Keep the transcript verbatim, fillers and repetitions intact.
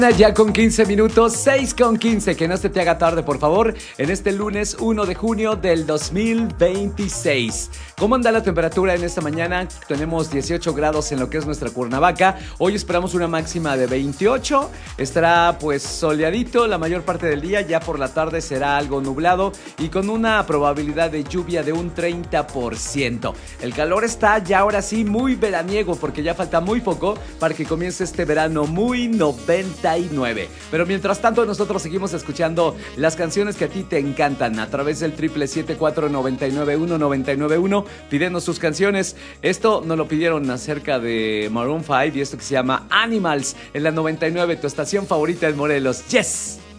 Ya con quince minutos, seis con quince, que no se te haga tarde, por favor, en este lunes uno de junio del dos mil veintiséis. ¿Cómo anda la temperatura en esta mañana? Tenemos dieciocho grados en lo que es nuestra Cuernavaca. Hoy esperamos una máxima de veintiocho. Estará pues soleadito la mayor parte del día, ya por la tarde será algo nublado y con una probabilidad de lluvia de un treinta por ciento. El calor está ya ahora sí muy veraniego porque ya falta muy poco para que comience este verano muy noventa y nueve. Pero mientras tanto nosotros seguimos escuchando las canciones que a ti te encantan a través del triple siete cuatro nueve nueve uno nueve nueve uno. Pídenos sus canciones. Esto nos lo pidieron acerca de Maroon cinco y esto que se llama Animals en la noventa y nueve, tu estación favorita en Morelos. ¡Yes!